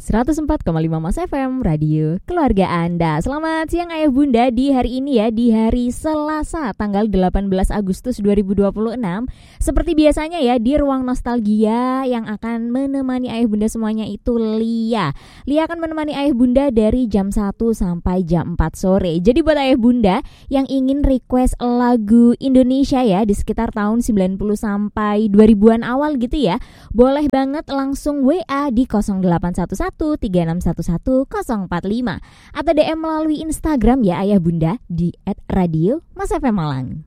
104,5 Mas FM, radio keluarga Anda. Selamat siang Ayah Bunda di hari ini ya, di hari Selasa tanggal 18 Agustus 2026. Seperti biasanya ya, di ruang nostalgia yang akan menemani Ayah Bunda semuanya itu Lia. Lia akan menemani Ayah Bunda dari jam 1 sampai jam 4 sore. Jadi buat Ayah Bunda yang ingin request lagu Indonesia ya di sekitar tahun 90 sampai 2000-an awal gitu ya, boleh banget langsung WA di 0811 3611 045 atau DM melalui Instagram ya Ayah Bunda di @radio Mas FM Malang.